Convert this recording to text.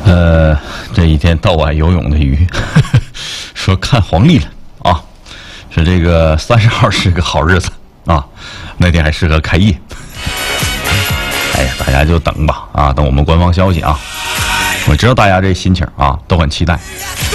这一天到晚游泳的鱼说看黄历了啊，说这个30号是个好日子啊，那天还适合开业。哎呀，大家就等吧啊，等我们官方消息啊。我知道大家这心情啊都很期待。